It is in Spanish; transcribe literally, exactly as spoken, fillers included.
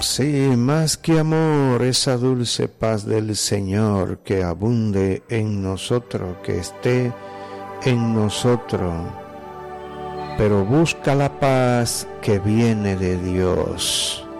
Sí, más que amor, esa dulce paz del Señor que abunde en nosotros, que esté en nosotros. Pero busca la paz que viene de Dios.